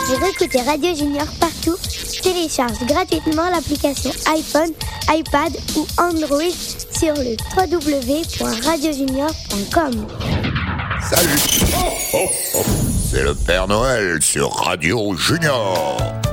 Pour écouter Radio Junior partout, télécharge gratuitement l'application iPhone, iPad ou Android sur le www.radiojunior.com. Salut! C'est le Père Noël sur Radio Junior.